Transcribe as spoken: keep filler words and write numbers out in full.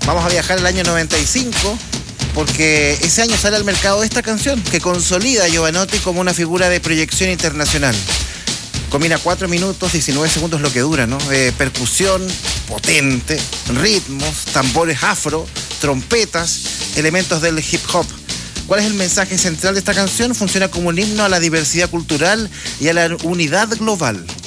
Vamos a viajar al año noventa y cinco, porque ese año sale al mercado esta canción que consolida a Jovanotti como una figura de proyección internacional. Combina cuatro minutos, diecinueve segundos lo que dura, ¿no? Eh, percusión potente, ritmos, tambores afro, trompetas, elementos del hip hop. ¿Cuál es el mensaje central de esta canción? Funciona como un himno a la diversidad cultural y a la unidad global.